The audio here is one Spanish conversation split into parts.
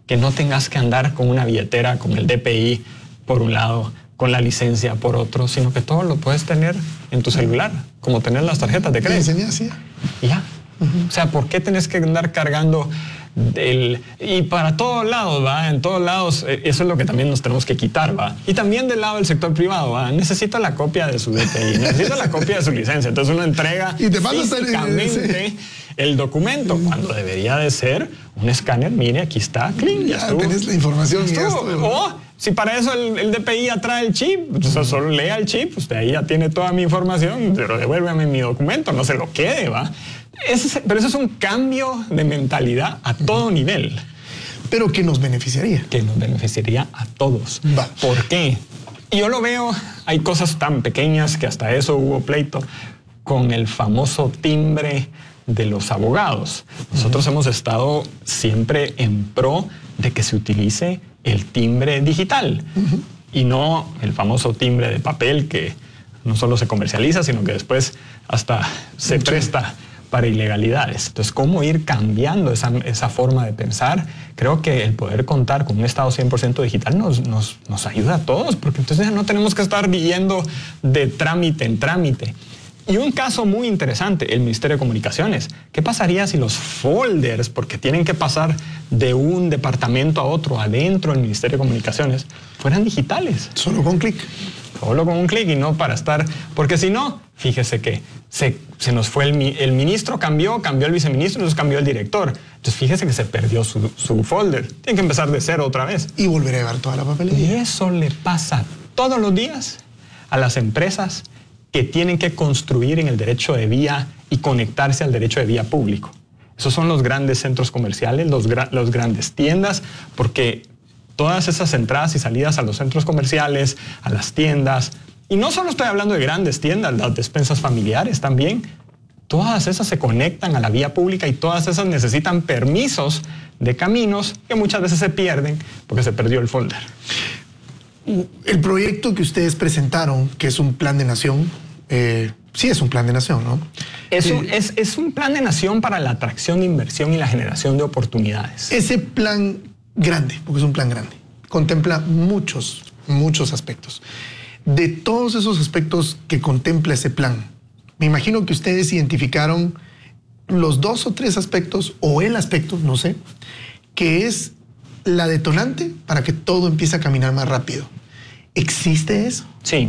que no tengas que andar con una billetera, con el DPI por un lado, con la licencia por otro, sino que todo lo puedes tener en tu celular, como tener las tarjetas de crédito. Y ya. O sea, ¿por qué tenés que andar cargando y para todos lados, ¿va? En todos lados, eso es lo que también nos tenemos que quitar, ¿va? Y también del lado del sector privado, ¿va? Necesito la copia de su DPI, necesito la copia de su licencia. Entonces uno entrega físicamente el documento, cuando debería de ser un escáner. Mire, aquí está, clean, ya estuvo. Tenés la información. O si para eso el DPI ya trae el chip, pues solo lea el chip, usted ahí ya tiene toda mi información, pero devuélveme mi documento, no se lo quede, ¿va? Pero eso es un cambio de mentalidad a todo nivel. Pero que nos beneficiaría. Que nos beneficiaría a todos. Va. ¿Por qué? Y yo lo veo, hay cosas tan pequeñas que hasta eso hubo pleito con el famoso timbre de los abogados. Nosotros hemos estado siempre en pro de que se utilice el timbre digital y no el famoso timbre de papel que no solo se comercializa, sino que después hasta se presta para ilegalidades. Entonces, ¿cómo ir cambiando esa forma de pensar? Creo que el poder contar con un Estado 100% digital nos ayuda a todos, porque entonces ya no tenemos que estar yendo de trámite en trámite. Y un caso muy interesante, el Ministerio de Comunicaciones. ¿Qué pasaría si los folders, porque tienen que pasar de un departamento a otro adentro del Ministerio de Comunicaciones, fueran digitales? Solo con clic. Solo con un clic y no para estar... Porque si no, fíjese que se nos fue el ministro, cambió el viceministro, entonces cambió el director. Entonces fíjese que se perdió su folder. Tiene que empezar de cero otra vez. Y volver a llevar toda la papelería. Y eso le pasa todos los días a las empresas que tienen que construir en el derecho de vía y conectarse al derecho de vía público. Esos son los grandes centros comerciales, los grandes tiendas, porque todas esas entradas y salidas a los centros comerciales, a las tiendas, y no solo estoy hablando de grandes tiendas, las despensas familiares también, todas esas se conectan a la vía pública y todas esas necesitan permisos de caminos que muchas veces se pierden porque se perdió el folder. El proyecto que ustedes presentaron, que es un plan de nación, sí es un plan de nación, ¿no? Es un plan de nación para la atracción de inversión y la generación de oportunidades. Ese plan grande, porque es un plan grande, contempla muchos aspectos. De todos esos aspectos que contempla ese plan, me imagino que ustedes identificaron los 2 o 3 aspectos, o el aspecto, no sé, que es la detonante para que todo empiece a caminar más rápido. ¿Existe eso? Sí.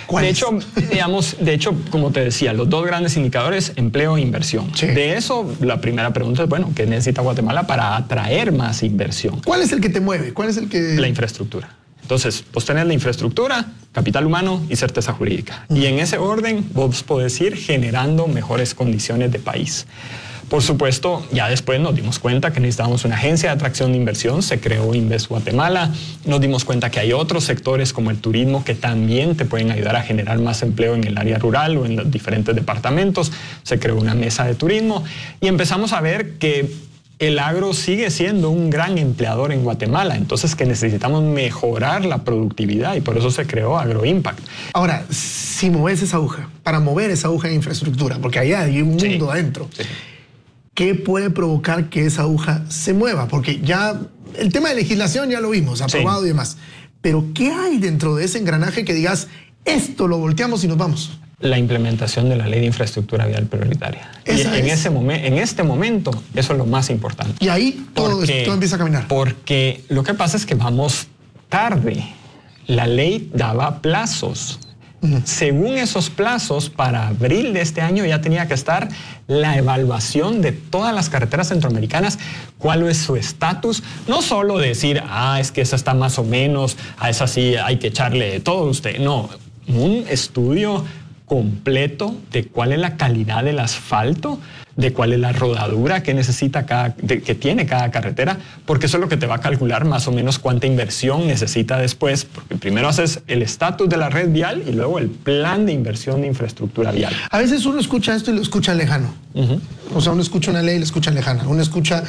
De hecho, como te decía, los 2 grandes indicadores, empleo e inversión. Sí. De eso, la primera pregunta es, bueno, ¿qué necesita Guatemala para atraer más inversión? ¿Cuál es el que te mueve? ¿Cuál es el que...? La infraestructura. Entonces, vos tenés la infraestructura, capital humano y certeza jurídica. Y en ese orden, vos podés ir generando mejores condiciones de país. Por supuesto, ya después nos dimos cuenta que necesitábamos una agencia de atracción de inversión, se creó Invest Guatemala, nos dimos cuenta que hay otros sectores como el turismo que también te pueden ayudar a generar más empleo en el área rural o en los diferentes departamentos, se creó una mesa de turismo y empezamos a ver que el agro sigue siendo un gran empleador en Guatemala, entonces que necesitamos mejorar la productividad y por eso se creó AgroImpact. Ahora, si mueves esa aguja, para mover esa aguja de infraestructura, porque allá hay un mundo adentro, ¿qué puede provocar que esa aguja se mueva? Porque ya el tema de legislación ya lo vimos, aprobado y demás. Pero ¿qué hay dentro de ese engranaje que digas, esto lo volteamos y nos vamos? La implementación de la ley de infraestructura vial prioritaria. En este momento, eso es lo más importante. Y ahí todo empieza a caminar. Porque lo que pasa es que vamos tarde. La ley daba plazos. Según esos plazos, para abril de este año ya tenía que estar la evaluación de todas las carreteras centroamericanas, cuál es su estatus, no solo decir, es que esa está más o menos, a esa sí hay que echarle todo usted, no, un estudio completo de cuál es la calidad del asfalto, de cuál es la rodadura que necesita que tiene cada carretera, porque eso es lo que te va a calcular más o menos cuánta inversión necesita después, porque primero haces el estatus de la red vial y luego el plan de inversión de infraestructura vial. A veces uno escucha esto y lo escucha lejano. O sea, uno escucha una ley y lo escucha lejana. Uno escucha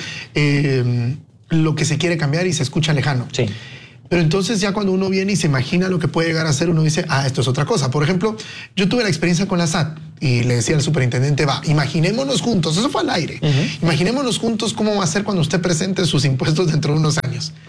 lo que se quiere cambiar y se escucha lejano. Sí. Pero entonces ya cuando uno viene y se imagina lo que puede llegar a ser, uno dice, esto es otra cosa. Por ejemplo, yo tuve la experiencia con la SAT y le decía al superintendente, imaginémonos juntos, eso fue al aire, imaginémonos juntos cómo va a ser cuando usted presente sus impuestos dentro de unos años.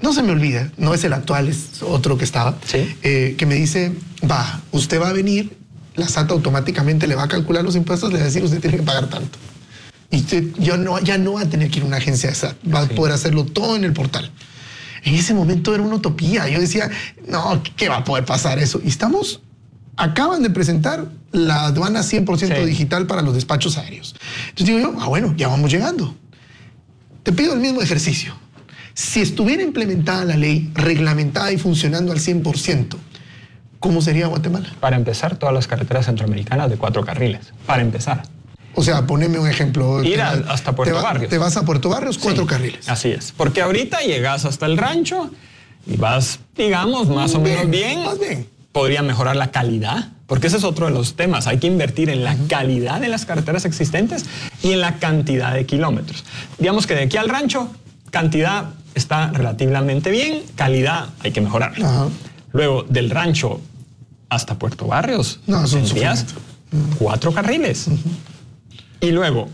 no se me olvida, no es el actual, es otro que estaba, ¿Sí? Que me dice, usted va a venir, la SAT automáticamente le va a calcular los impuestos, le va a decir, usted tiene que pagar tanto. Y usted ya no va a tener que ir a una agencia de SAT, va a poder hacerlo todo en el portal. En ese momento era una utopía. Yo decía, no, ¿qué va a poder pasar eso? Y acaban de presentar la aduana 100% digital para los despachos aéreos. Entonces digo yo, bueno, ya vamos llegando. Te pido el mismo ejercicio. Si estuviera implementada la ley, reglamentada y funcionando al 100%, ¿cómo sería Guatemala? Para empezar, todas las carreteras centroamericanas de 4 carriles. Para empezar. O sea, poneme un ejemplo. Ir hasta Puerto Barrios. Te vas a Puerto Barrios, 4 carriles. Así es. Porque ahorita llegas hasta el rancho y vas, digamos, más o menos bien. Más bien. Podría mejorar la calidad, porque ese es otro de los temas. Hay que invertir en la calidad de las carreteras existentes y en la cantidad de kilómetros. Digamos que de aquí al rancho, cantidad está relativamente bien, calidad hay que mejorarla. Ajá. Luego, del rancho hasta Puerto Barrios, tendrías 4 carriles. Y luego,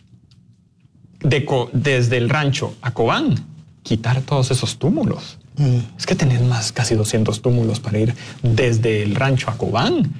desde el rancho a Cobán, quitar todos esos túmulos. Es que tenés casi 200 túmulos para ir desde el rancho a Cobán.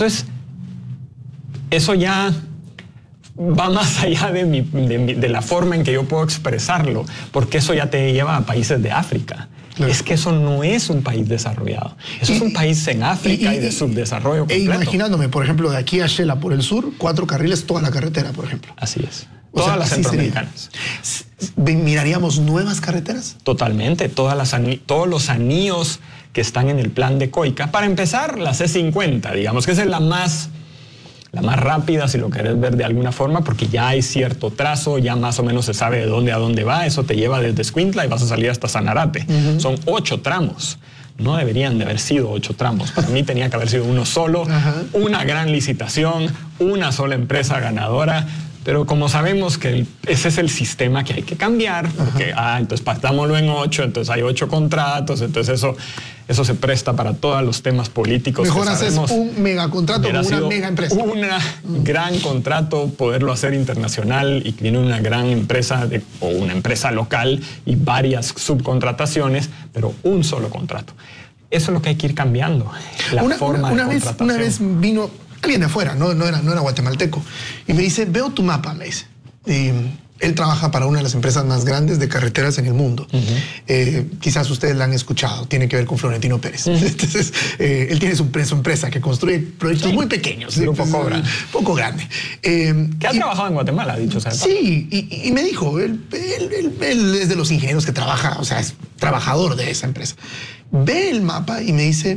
Eso ya va más allá de la forma en que yo puedo expresarlo, porque eso ya te lleva a países de África. Claro. Es que eso no es un país desarrollado. Eso es un país en África y de subdesarrollo completo. Imaginándome, por ejemplo, de aquí a Shela por el sur, 4 carriles toda la carretera, por ejemplo. Así es. Todas las centroamericanas. ¿Miraríamos nuevas carreteras? Totalmente. Todos los anillos que están en el plan de COICA. Para empezar, la C50, digamos, que esa es la más rápida, si lo querés ver de alguna forma, porque ya hay cierto trazo, ya más o menos se sabe de dónde a dónde va. Eso te lleva desde Escuintla y vas a salir hasta Sanarate. Son 8 tramos. No deberían de haber sido 8 tramos. Para mí tenía que haber sido uno solo, una gran licitación, una sola empresa ganadora. Pero como sabemos que ese es el sistema que hay que cambiar, porque entonces partámoslo en 8, entonces hay 8 contratos, entonces eso se presta para todos los temas políticos. Mejor haces un megacontrato con una mega empresa. Un gran contrato, poderlo hacer internacional y que viene una gran empresa o una empresa local y varias subcontrataciones, pero un solo contrato. Eso es lo que hay que ir cambiando. Una vez vino alguien de afuera, no era guatemalteco, y me dice, veo tu mapa, me dice. Y él trabaja para una de las empresas más grandes de carreteras en el mundo. Quizás ustedes la han escuchado, tiene que ver con Florentino Pérez. Entonces, él tiene su empresa que construye proyectos muy pequeños. Grupo Cobra. Poco grande. Que ha trabajado en Guatemala, dicho sea. Sí, y me dijo, él es de los ingenieros que trabaja, o sea, es trabajador de esa empresa. Ve el mapa y me dice,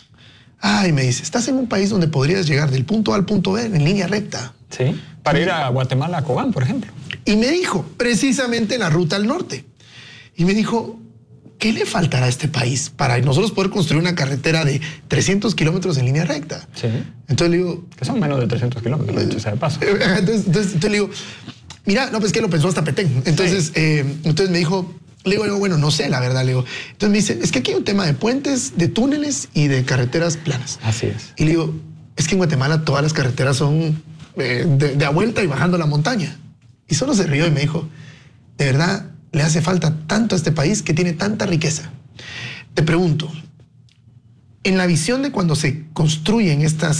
estás en un país donde podrías llegar del punto A al punto B en línea recta. Sí, para ir a Guatemala, a Cobán, por ejemplo. Y me dijo, precisamente la ruta al norte. Y me dijo, ¿qué le faltará a este país para nosotros poder construir una carretera de 300 kilómetros en línea recta? Sí. Entonces le digo... Que son menos de 300 kilómetros, dicho sea de paso. Entonces le digo, mira, no, pues que lo pensó hasta Petén. Entonces, entonces me dijo... Le digo, bueno, no sé, la verdad, le digo. Entonces me dice, es que aquí hay un tema de puentes, de túneles y de carreteras planas. Así es. Y le digo, es que en Guatemala todas las carreteras son de a vuelta y bajando la montaña. Y solo se rió y me dijo, de verdad, le hace falta tanto a este país que tiene tanta riqueza. Te pregunto, en la visión de cuando se construyen esta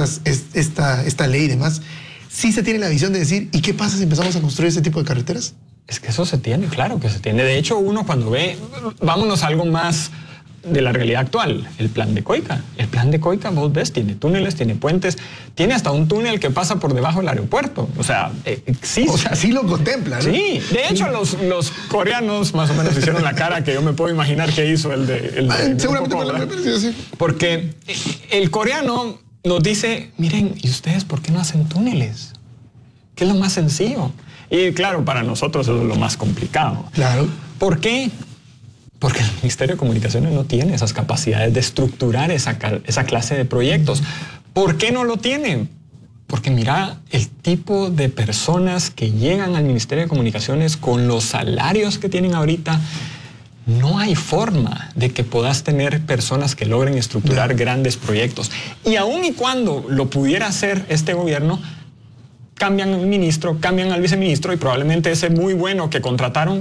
ley y demás, ¿sí se tiene la visión de decir, ¿y qué pasa si empezamos a construir ese tipo de carreteras? Es que eso se tiene, claro que se tiene. De hecho, uno cuando ve, vámonos a algo más de la realidad actual, el plan de COICA. El plan de COICA, vos ves, tiene túneles, tiene puentes, tiene hasta un túnel que pasa por debajo del aeropuerto. O sea, existe. O sea, sí lo contemplan, ¿no? Sí, de hecho los coreanos más o menos hicieron la cara que yo me puedo imaginar que hizo el de seguramente me pareció así. Porque el coreano nos dice, miren, ¿y ustedes por qué no hacen túneles? ¿Qué es lo más sencillo? Y claro, para nosotros eso es lo más complicado. Claro. ¿Por qué? Porque el Ministerio de Comunicaciones no tiene esas capacidades de estructurar esa clase de proyectos. ¿Por qué no lo tienen? Porque mira, el tipo de personas que llegan al Ministerio de Comunicaciones con los salarios que tienen ahorita, no hay forma de que puedas tener personas que logren estructurar grandes proyectos. Y aun y cuando lo pudiera hacer este gobierno, cambian al ministro, cambian al viceministro y probablemente ese muy bueno que contrataron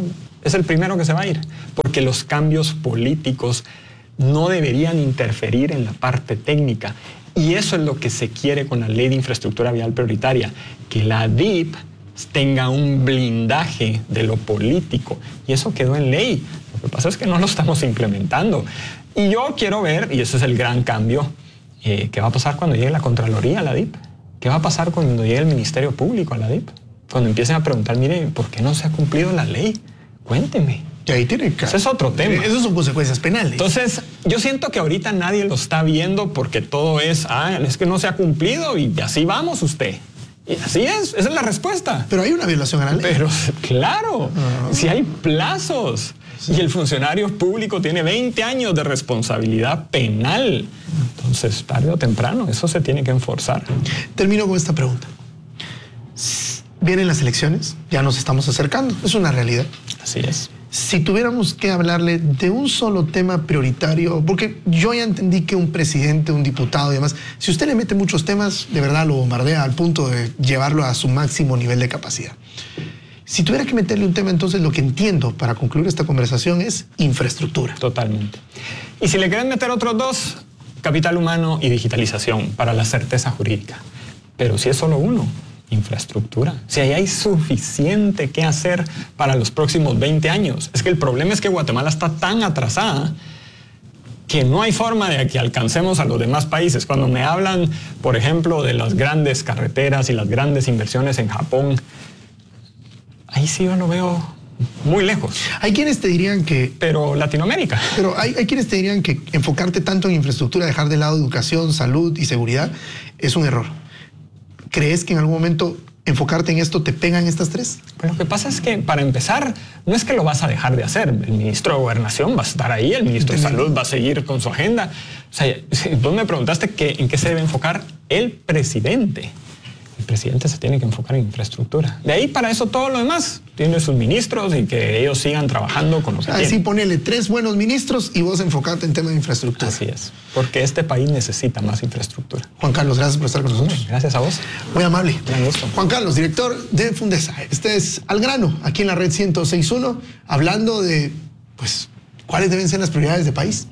es el primero que se va a ir, porque los cambios políticos no deberían interferir en la parte técnica. Y eso es lo que se quiere con la Ley de Infraestructura Vial Prioritaria, que la DIP tenga un blindaje de lo político. Y eso quedó en ley. Lo que pasa es que no lo estamos implementando. Y yo quiero ver, y ese es el gran cambio, ¿qué va a pasar cuando llegue la Contraloría a la DIP? ¿Qué va a pasar cuando llegue el Ministerio Público a la DIP? Cuando empiecen a preguntar, mire, ¿por qué no se ha cumplido la ley? Cuénteme. Y ahí tiene que... Ese es otro tema. Esas son consecuencias penales. Entonces, yo siento que ahorita nadie lo está viendo porque todo es que no se ha cumplido y así vamos usted. Y así es, esa es la respuesta. Pero hay una violación a la ley. Pero claro, si hay plazos. Sí. Y el funcionario público tiene 20 años de responsabilidad penal. Entonces, tarde o temprano, eso se tiene que enforzar. Termino con esta pregunta. Vienen las elecciones, ya nos estamos acercando, es una realidad. Así es. Si tuviéramos que hablarle de un solo tema prioritario, porque yo ya entendí que un presidente, un diputado y demás, si usted le mete muchos temas, de verdad lo bombardea al punto de llevarlo a su máximo nivel de capacidad. Si tuviera que meterle un tema, entonces lo que entiendo para concluir esta conversación es infraestructura. Totalmente. Y si le quieren meter otros dos, capital humano y digitalización para la certeza jurídica. Pero si es solo uno, infraestructura. Si ahí hay suficiente que hacer para los próximos 20 años. Es que el problema es que Guatemala está tan atrasada que no hay forma de que alcancemos a los demás países. Cuando me hablan, por ejemplo, de las grandes carreteras y las grandes inversiones en Japón, ahí sí yo lo veo muy lejos. Hay quienes te dirían que... Pero Latinoamérica. Pero hay quienes te dirían que enfocarte tanto en infraestructura, dejar de lado educación, salud y seguridad, es un error. ¿Crees que en algún momento enfocarte en esto te pegan estas tres? Pues lo que pasa es que, para empezar, no es que lo vas a dejar de hacer. El ministro de Gobernación va a estar ahí, el ministro de Salud va a seguir con su agenda. O sea, vos me preguntaste en qué se debe enfocar el presidente. El presidente se tiene que enfocar en infraestructura. De ahí para eso todo lo demás. Tiene sus ministros y que ellos sigan trabajando con lo que tienen. Así ponele 3 buenos ministros y vos enfocate en tema de infraestructura. Así es. Porque este país necesita más infraestructura. Juan Carlos, gracias por estar con nosotros. Gracias a vos. Muy amable. Gran gusto. Juan Carlos, director de Fundesa. Este es Al Grano, aquí en la red 106.1, hablando de, pues, cuáles deben ser las prioridades del país.